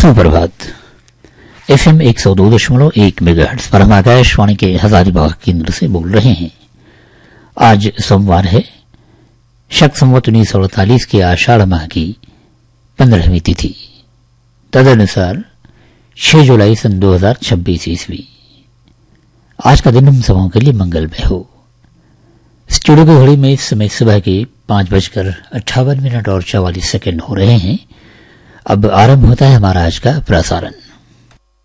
सुप्रभात। FM 102.1 megahertz पर हम आकाशवाणी के हजारीबाग केंद्र से बोल रहे हैं। आज सोमवार है, शक संवत 1948 के आषाढ़ माह की 15वीं तिथि, तदनुसार 6 जुलाई सन 2026 ईस्वी। आज का दिन हम सबों के लिए मंगलमय हो। स्टूडियो की घड़ी में इस समय सुबह के 5:58 और 44 सेकंड हो रहे हैं। अब आरंभ होता है हमारा आज का प्रसारण।